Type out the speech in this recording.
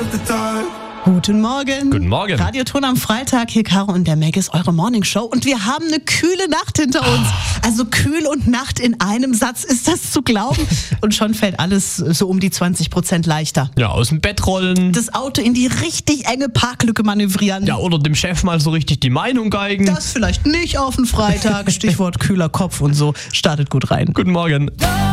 Guten Morgen. Guten Morgen. Radioton am Freitag, hier Caro und der Meg ist eure Morningshow und wir haben eine kühle Nacht hinter uns. Also kühl und Nacht in einem Satz, ist das zu glauben? Und schon fällt alles so um die 20% leichter. Ja, aus dem Bett rollen. Das Auto in die richtig enge Parklücke manövrieren. Ja, oder dem Chef mal so richtig die Meinung geigen. Das vielleicht nicht auf den Freitag. Stichwort kühler Kopf und so. Startet gut rein. Guten Morgen.